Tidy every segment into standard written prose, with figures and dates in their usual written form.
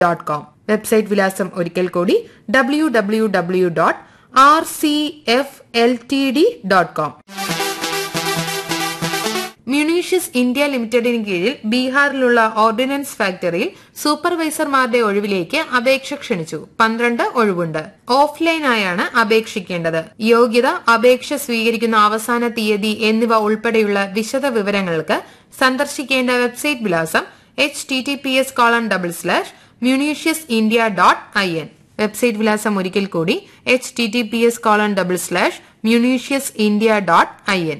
Website വിലാസം ഒരിക്കൽ കൂടി www.rcfltd.com. മ്യൂണീഷ്യസ് ഇന്ത്യ ലിമിറ്റഡിന് കീഴിൽ ബീഹാറിലുള്ള ഓർഡിനൻസ് ഫാക്ടറിയിൽ സൂപ്പർവൈസർമാരുടെ ഒഴിവിലേക്ക് അപേക്ഷ ക്ഷണിച്ചു. 12 ഒഴിവുണ്ട്. ഓഫ്ലൈനായാണ് അപേക്ഷിക്കേണ്ടത്. യോഗ്യത, അപേക്ഷ സ്വീകരിക്കുന്ന അവസാന തീയതി എന്നിവ ഉൾപ്പെടെയുള്ള വിശദ വിവരങ്ങൾക്ക് സന്ദർശിക്കേണ്ട വെബ്സൈറ്റ് വിലാസം https://municiousindia.in. വെബ്സൈറ്റ് വിലാസം ഒരിക്കൽ കൂടി https://municiousindia.in.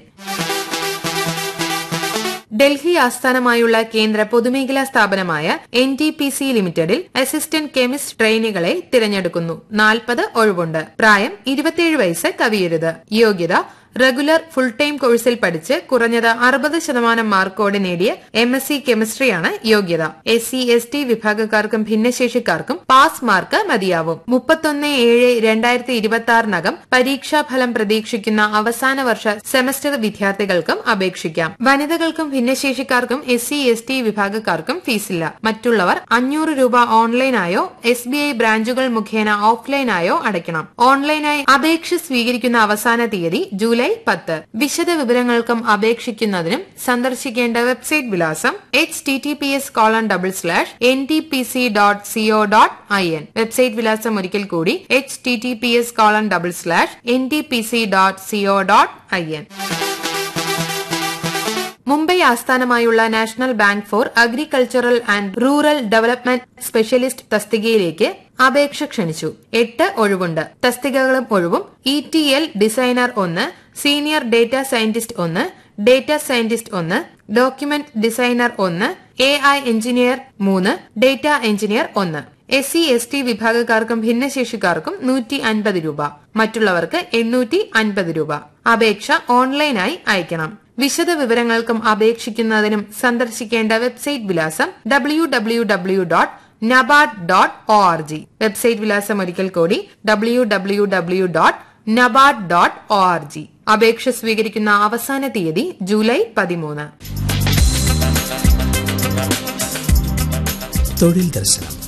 ഡൽഹി ആസ്ഥാനമായുള്ള കേന്ദ്ര പൊതുമേഖലാ സ്ഥാപനമായ NTPC ലിമിറ്റഡിൽ അസിസ്റ്റന്റ് കെമിസ്റ്റ് ട്രെയിനികളെ തിരഞ്ഞെടുക്കുന്നു. 40 ഒഴിവുണ്ട്. പ്രായം 27 വയസ്സ് കവിയരുത്. യോഗ്യത റെഗുലർ ഫുൾ ടൈം കോഴ്സിൽ പഠിച്ച് കുറഞ്ഞത് 60% മാർക്കോടെ നേടിയ MSc കെമിസ്ട്രിയാണ് യോഗ്യത. SC/ST വിഭാഗക്കാർക്കും ഭിന്നശേഷിക്കാർക്കും പാസ് മാർക്ക് മതിയാവും. 31/7/2026 പരീക്ഷാഫലം പ്രതീക്ഷിക്കുന്ന അവസാന വർഷ സെമസ്റ്റർ വിദ്യാർത്ഥികൾക്കും അപേക്ഷിക്കാം. വനിതകൾക്കും ഭിന്നശേഷിക്കാർക്കും SC/ST വിഭാഗക്കാർക്കും ഫീസില്ല. മറ്റുള്ളവർ 500 രൂപ ഓൺലൈനായോ SBI ബ്രാഞ്ചുകൾ മുഖേന ഓഫ്ലൈനായോ അടയ്ക്കണം. ഓൺലൈനായി അപേക്ഷ സ്വീകരിക്കുന്ന അവസാന തീയതി ജൂലൈ 10. വിശദ വിവരങ്ങൾക്കും അപേക്ഷിക്കുന്നതിനും സന്ദർശിക്കേണ്ട വെബ്സൈറ്റ് വിലാസം https://ntpc.co.in. വെബ്സൈറ്റ് വിലാസം ഒരിക്കൽ കൂടി https://ntpc.co.in. മുംബൈ ആസ്ഥാനമായുള്ള national bank for agricultural and rural development specialist തസ്തികയിലേക്ക് അപേക്ഷ ക്ഷണിച്ചു. 8 ഒഴിവുണ്ട്. തസ്തികകളും ഒഴിവും ETL designer 1, senior data scientist 1, data scientist 1, document designer 1, AI engineer 3, data engineer 1. SC/ST വിഭാഗക്കാർക്കും ഭിന്നശേഷിക്കാർക്കും 150 രൂപ, മറ്റുള്ളവർക്ക് 850 രൂപ. അപേക്ഷ ഓൺലൈനായി അയക്കണം. വിശദ വിവരങ്ങൾക്കും അപേക്ഷിക്കുന്നതിനും സന്ദർശിക്കേണ്ട വെബ്സൈറ്റ് വിലാസം www.nabard.org. വെബ്സൈറ്റ് വിലാസം ഒരിക്കൽ കൂടി www.nabard.org. അപേക്ഷ സ്വീകരിക്കുന്ന അവസാന തീയതി ജൂലൈ 13. തൊഴിൽ ദർശനം